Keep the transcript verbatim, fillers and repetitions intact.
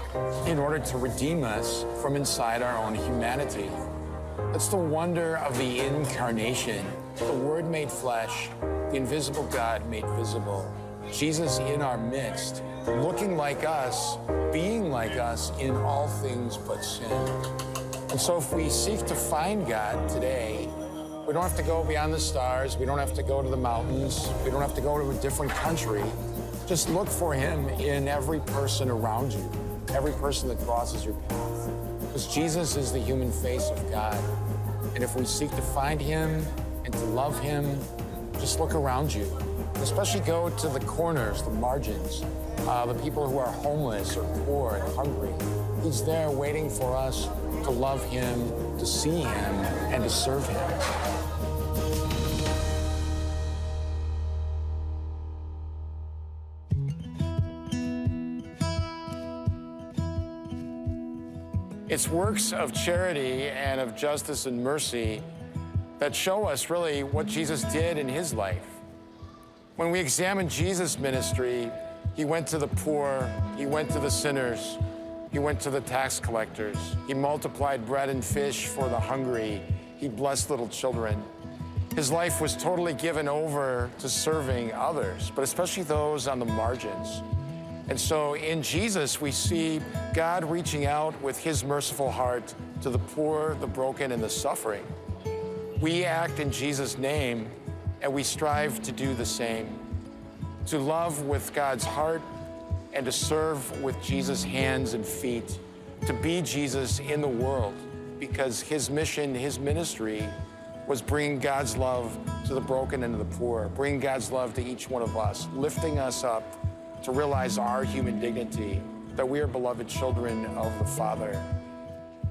in order to redeem us from inside our own humanity. That's the wonder of the incarnation, the Word made flesh, the invisible God made visible. Jesus in our midst, looking like us, being like us in all things but sin. And so if we seek to find God today, we don't have to go beyond the stars, we don't have to go to the mountains, we don't have to go to a different country. Just look for him in every person around you, every person that crosses your path. Because Jesus is the human face of God. And if we seek to find him and to love him, just look around you. Especially go to the corners, the margins, uh, the people who are homeless or poor and hungry. He's there waiting for us to love him, to see him, and to serve him. It's works of charity and of justice and mercy that show us really what Jesus did in his life. When we examine Jesus' ministry, he went to the poor, he went to the sinners, he went to the tax collectors, he multiplied bread and fish for the hungry, he blessed little children. His life was totally given over to serving others, but especially those on the margins. And so in Jesus, we see God reaching out with his merciful heart to the poor, the broken, and the suffering. We act in Jesus' name, and we strive to do the same, to love with God's heart and to serve with Jesus' hands and feet, to be Jesus in the world, because his mission, his ministry was bringing God's love to the broken and to the poor, bringing God's love to each one of us, lifting us up to realize our human dignity, that we are beloved children of the Father.